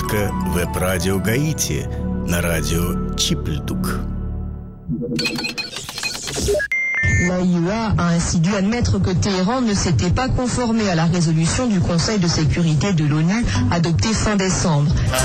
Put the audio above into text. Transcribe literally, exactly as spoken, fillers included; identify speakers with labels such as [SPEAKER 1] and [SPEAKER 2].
[SPEAKER 1] только веб-радио Гаити на радио Чипльдук.
[SPEAKER 2] L'A I E A a ainsi dû admettre que Téhéran ne s'était pas conformé à la résolution du Conseil de sécurité de l'ONU adoptée fin décembre.